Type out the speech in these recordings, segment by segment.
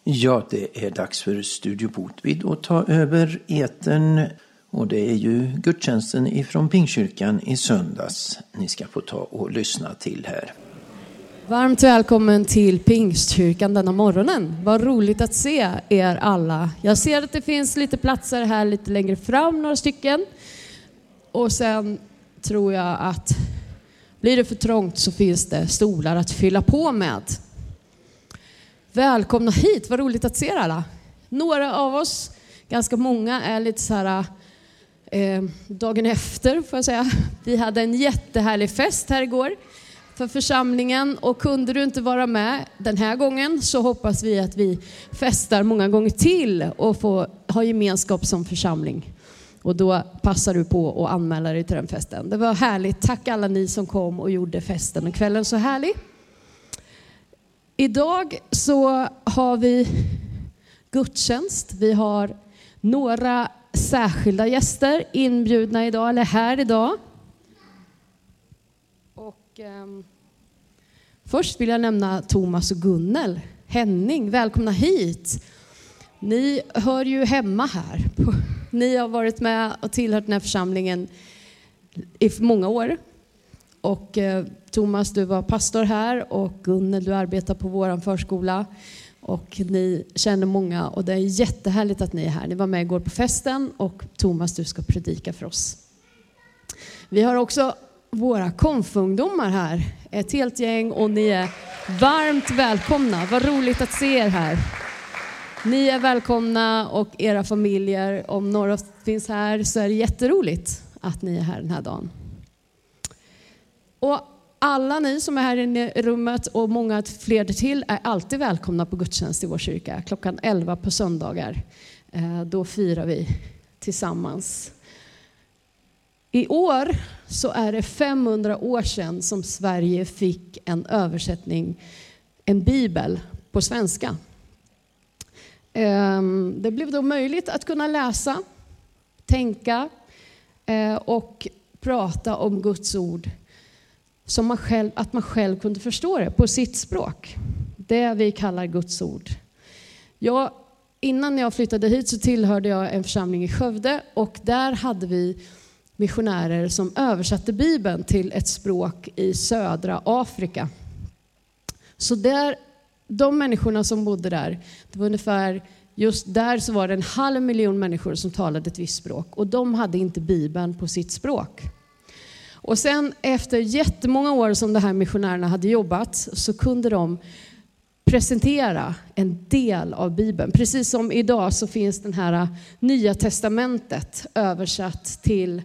Ja, det är dags för Studio Botvid att ta över etern. Och det är ju gudstjänsten ifrån Pingstkyrkan i söndags ni ska få ta och lyssna till här. Varmt välkommen till Pingstkyrkan denna morgonen. Vad roligt att se er alla. Jag ser att det finns lite platser här lite längre fram, några stycken. Och sen tror jag att blir det för trångt så finns det stolar att fylla på med. Välkomna hit, vad roligt att se er alla. Några av oss, ganska många, är lite så här dagen efter får jag säga. Vi hade en jättehärlig fest här igår för församlingen, och kunde du inte vara med den här gången så hoppas vi att vi festar många gånger till och får ha gemenskap som församling. Och då passar du på att anmäla dig till den festen. Det var härligt, tack alla ni som kom och gjorde festen och kvällen så härlig. Idag så har vi gudstjänst. Vi har några särskilda gäster inbjudna idag, eller här idag. Och först vill jag nämna Thomas och Gunnel. Henning, välkomna hit. Ni hör ju hemma här. Ni har varit med och tillhört den här församlingen i många år. Och Thomas, du var pastor här, och Gunnel, du arbetar på våran förskola. Och ni känner många, och det är jättehärligt att ni är här. Ni var med igår på festen, och Thomas, du ska predika för oss. Vi har också våra konfungdomar här, ett helt gäng, och ni är varmt välkomna. Vad roligt att se er här. Ni är välkomna, och era familjer, om några finns här så är det jätteroligt att ni är här den här dagen. Och alla ni som är här inne i rummet och många fler till är alltid välkomna på gudstjänst i vår kyrka. Klockan 11 på söndagar. Då firar vi tillsammans. I år så är det 500 år sedan som Sverige fick en översättning, en bibel på svenska. Det blev då möjligt att kunna läsa, tänka och prata om Guds ord. Som att man själv kunde förstå det på sitt språk. Det vi kallar Guds ord. Innan jag flyttade hit så tillhörde jag en församling i Skövde. Och där hade vi missionärer som översatte Bibeln till ett språk i södra Afrika. Så de människorna som bodde där, det var ungefär, just där så var det 500 000 människor som talade ett visst språk. Och de hade inte Bibeln på sitt språk. Och sen efter jättemånga år som de här missionärerna hade jobbat så kunde de presentera en del av Bibeln. Precis som idag så finns den här Nya testamentet översatt till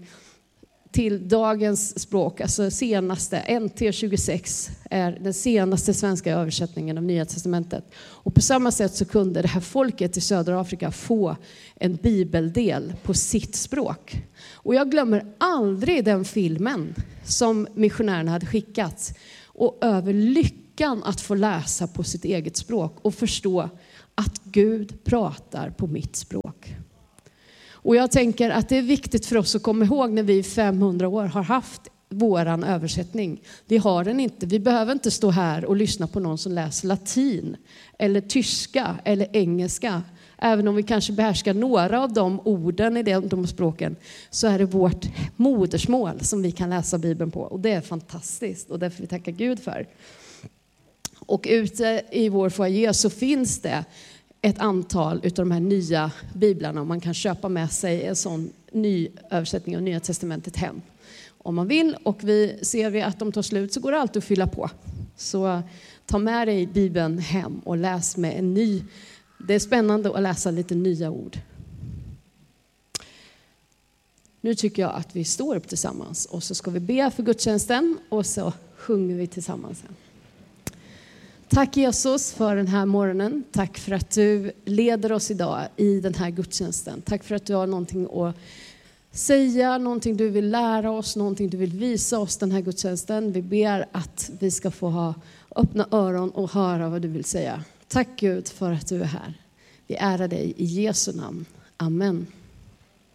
dagens språk. Alltså senaste, NT26 är den senaste svenska översättningen av Nya testamentet. Och på samma sätt så kunde det här folket i södra Afrika få en bibeldel på sitt språk. Och jag glömmer aldrig den filmen som missionärerna hade skickat. Och över lyckan att få läsa på sitt eget språk och förstå att Gud pratar på mitt språk. Och jag tänker att det är viktigt för oss att komma ihåg när vi i 500 år har haft våran översättning. Vi har den inte. Vi behöver inte stå här och lyssna på någon som läser latin eller tyska eller engelska. Även om vi kanske behärskar några av de orden i de språken, så är det vårt modersmål som vi kan läsa Bibeln på. Och det är fantastiskt, och därför vi tackar Gud för. Och ute i vår foyer så finns det ett antal utav de här nya biblarna, och man kan köpa med sig en sån ny översättning av Nya testamentet hem om man vill. Och ser vi att de tar slut så går det alltid att fylla på. Så ta med dig Bibeln hem och läs med en ny. Det är spännande att läsa lite nya ord. Nu tycker jag att vi står upp tillsammans, och så ska vi be för gudstjänsten, och så sjunger vi tillsammans. Tack Jesus för den här morgonen. Tack för att du leder oss idag i den här gudstjänsten. Tack för att du har någonting att säga, någonting du vill lära oss, någonting du vill visa oss den här gudstjänsten. Vi ber att vi ska få ha öppna öron och höra vad du vill säga. Tack Gud för att du är här. Vi ärar dig i Jesu namn. Amen.